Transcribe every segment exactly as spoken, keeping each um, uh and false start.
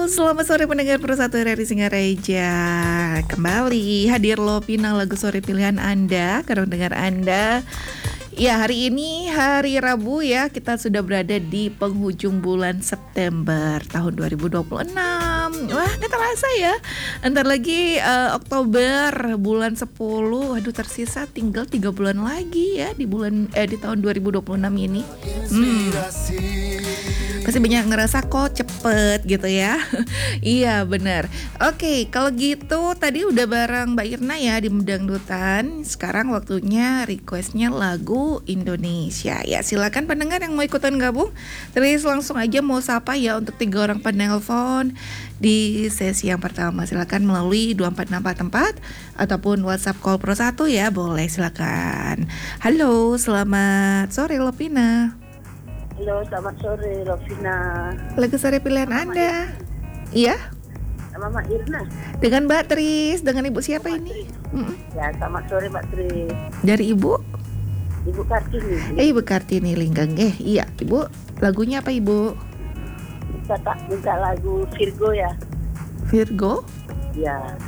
selamat sore pendengar Persatu R R I Singaraja. Kembali hadir Lovina, lagu sore pilihan Anda, karena dengar Anda. Ya, hari ini hari Rabu ya, kita sudah berada di penghujung bulan September tahun dua ribu dua puluh enam. Wah, gak terasa ya. Entar lagi uh, Oktober bulan sepuluh. Aduh, tersisa tinggal tiga bulan lagi ya di bulan eh di tahun dua ribu dua puluh enam ini. Hmm. Pasti banyak ngerasa kok cepet gitu ya. Iya benar. Oke, kalau gitu tadi udah bareng Mbak Irna ya di Dangdutan. Sekarang waktunya requestnya lagu Indonesia. Ya silakan pendengar yang mau ikutan gabung, terus langsung aja mau sapa ya untuk tiga orang penelpon di sesi yang pertama. Silakan melalui dua empat enam empat empat ataupun WhatsApp call pro satu ya, boleh silakan. Halo, selamat sore Lovina. Halo, selamat sore Lovina. Lagu sore pilihan Sama Anda. Iya? Sama Mbak Irna. Dengan Mbak Tris, dengan Ibu siapa Mbak ini? Mm-mm. Ya, selamat sore Mbak Tris. Dari Ibu? Ibu Kartini. Eh, Ibu Kartini Linggang. Eh, iya, Ibu. Lagunya apa Ibu? Minta tak minta lagu Virgo ya. Virgo? Ya.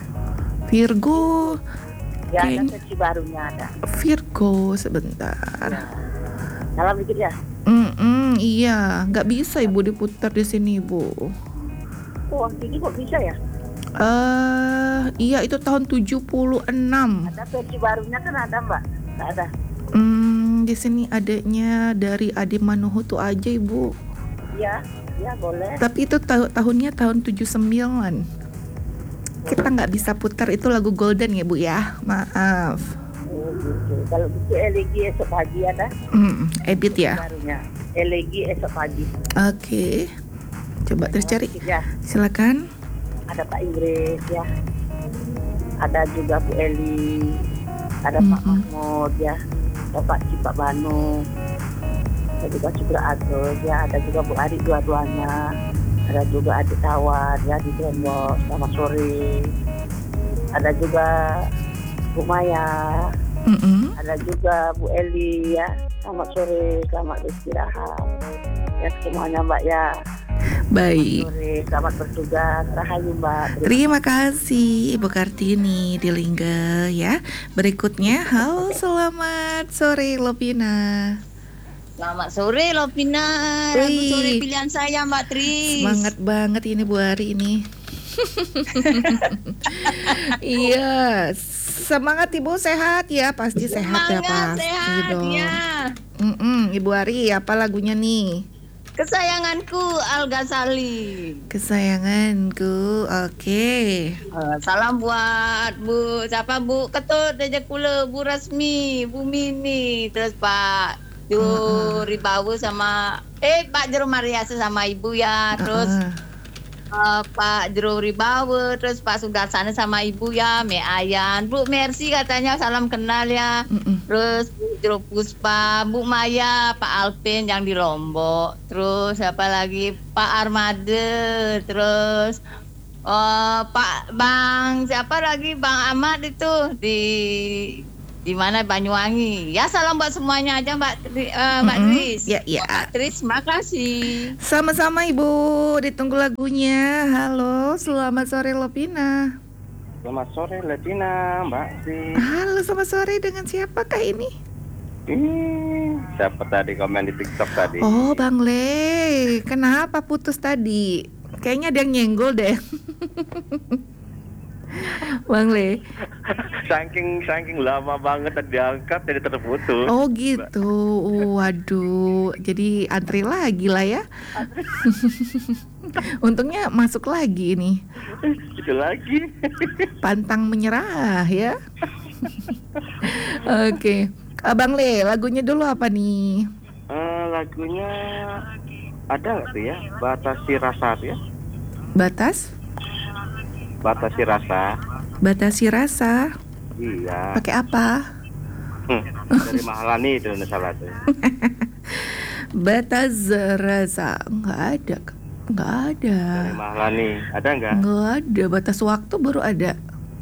Virgo. Ya, Kayaknya... ada versi barunya ada. Virgo sebentar. Ya. Salam dikit ya. Mm-mm, iya, nggak bisa Ibu diputar di sini Ibu. Oh, ini kok bisa ya? Eh, uh, iya itu tahun tujuh puluh enam. Ada versi barunya kan ada Mbak? Nggak ada. Hmm, di sini adanya dari Adi Manuhutu aja Ibu. Iya, ya boleh. Tapi itu ta- tahunnya tahun tujuh puluh sembilan. Kita nggak bisa putar, itu lagu golden ya Bu ya. Maaf. Oh, gitu. Kalau gitu elegi esok pagi ada. Hmm, edit ya. Barunya elegi esok pagi. Oke. Okay. Coba terus cari. Ya. Silakan. Ada Pak Inggris ya. Ada juga Bu Eli. Ada mm-hmm. Pak Mahmud ya. Ada Pak Cipak Banu. Ada juga Cipra Agus ya. Ada juga Bu Ari dua-duanya. Ada juga Adik Tawar ya di Demo. Selamat sore. Ada juga Bu Maya. Mm-hmm. Ada juga Bu Eli ya. Selamat sore, selamat istirahat. Ya semuanya Mbak ya. Baik. Selamat sore, selamat bertugas. Rahayu Mbak. Terima, Terima kasih Ibu Kartini di Lingga ya. Berikutnya, halo selamat sore Lovina. Selamat sore Lovina. Lagu sore pilihan saya Mbak Tris. Semangat banget ini Bu Ari ini. Iya, semangat Ibu, sehat ya, pasti sehat, sehat ya pasti sehat, dong. Ya. Ibu Ari, apa lagunya nih? Kesayanganku Al Ghazali. Kesayanganku, oke. Okay. Uh, salam buat Bu, siapa Bu Ketut Deja Kula, Bu Rasmi, Bu Mini, terus Pak Jo Ribawu sama eh Pak Jero Mariasa sama Ibu ya, terus. Uh-uh. Uh, Pak Jero Ribawa, terus Pak Sudarsana sama Ibu ya, Me Ayan, Bu Mercy katanya salam kenal ya. Mm-mm. Terus Bu Jero Puspa, Bu Maya, Pak Alvin yang di Lombok, terus siapa lagi Pak Armade, terus uh, Pak Bang siapa lagi Bang Ahmad itu di di mana Banyuwangi. Ya salam buat semuanya aja Mbak uh, Mbak mm-hmm. Tris. Ya ya. Mbak Tris, makasih. Sama-sama Ibu, ditunggu lagunya. Halo, selamat sore Lovina. Selamat sore Lovina, Mbak Tris. Halo, selamat sore, dengan siapakah ini? Ih, siapa tadi komen di TikTok tadi? Oh, Bang Le. Kenapa putus tadi? Kayaknya ada yang nyenggol deh. Bang Le. Saking saking lama banget diangkat jadi terputus. Oh gitu. Waduh, jadi antri lagi lah ya. Untungnya masuk lagi nih. Itu lagi. Pantang menyerah ya. Oke. Okay. Bang Le, lagunya dulu apa nih? Uh, lagunya ada nggak tuh ya? Batasi rasa ya? Batas? Batasi rasa. Batasi rasa. Iya. Pakai apa? Hmm, dari Mahalani itu salah tuh. Batas rasa nggak ada, nggak ada. Dari Mahalani ada nggak? Nggak ada. Batas waktu baru ada.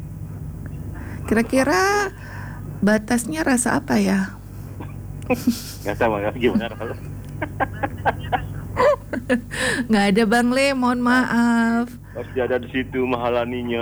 Kira-kira batasnya rasa apa ya? Nggak tahu nggak gimana kalau. Nggak ada Bang Le, mohon maaf. Pasti ada di situ Mahalaninya.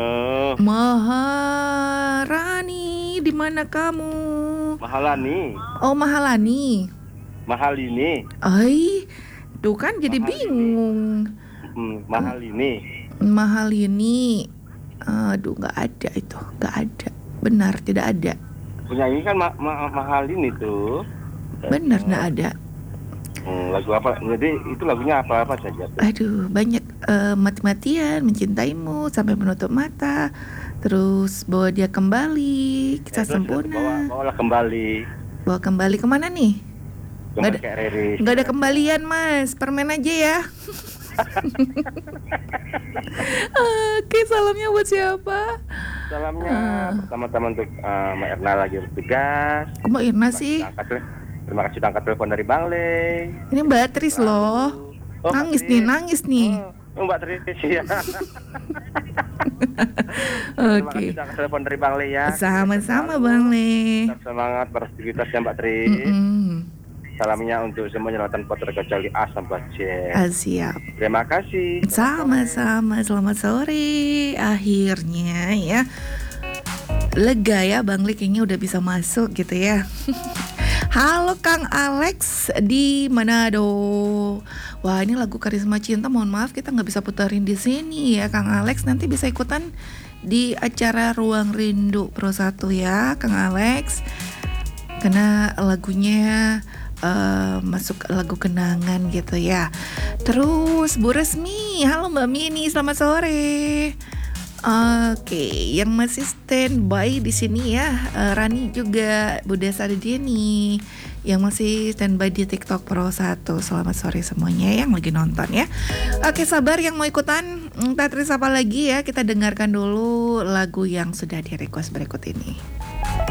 Maharani, di mana kamu? Mahalani, Oh, Mahalani. mahal ini, Ai, tuh kan jadi Mahal bingung. hmm, mahal ini. Mahal ini, aduh nggak ada itu, nggak ada. Benar tidak ada. Penyanyi kan ma- ma- mahal ini tuh. Benar nggak ada. Hmm, lagu apa? Jadi itu lagunya apa-apa saja tuh. Aduh, banyak eh, mati-matian, mencintaimu sampai menutup mata, terus bawa dia kembali, kisah Eh, terus Bawa, sempurna. bawalah kembali. Bawa kembali kemana nih? Nggak Kembali ada- kayak Riri. Nggak ada kembalian mas, permen aja ya. Oke, salamnya buat siapa? Salamnya Ah. pertama-tama untuk uh, Mbak Erna lagi bertugas. Kok Mbak Irna sih? Angkat tel- Terima kasih sudah angkat telepon dari Bang Le. Ini Mbak Tris loh. Oh, Nangis Mbak nih, Tris. nangis nih. Oh, Mbak Tris ya. Terima Oke. kasih sudah angkat telepon dari Bang Le ya. Sama-sama Selalu Bang Le. tetap semangat beraktivitasnya Mbak Tris. Mm-mm. Salamnya untuk semuanya Lautan Potter kecuali A sampai Z. Ah, siap. Terima kasih. Sama-sama, selamat sore. Akhirnya ya lega ya Bang Le, kayaknya udah bisa masuk gitu ya. Halo Kang Alex di Manado. Wah, ini lagu Karisma Cinta, mohon maaf kita nggak bisa puterin di sini ya Kang Alex. Nanti bisa ikutan di acara Ruang Rindu Pro satu ya Kang Alex. Karena lagunya eh, masuk lagu kenangan gitu ya. Terus Bu Resmi, halo Mbak Mini, selamat sore. Oke, yang masih standby di sini ya, eh, Rani juga, Bu Desa Deni, yang masih standby di TikTok Pro satu. Selamat sore semuanya yang lagi nonton ya. Oke, sabar yang mau ikutan, Tetris apa lagi ya? Kita dengarkan dulu lagu yang sudah di request berikut ini.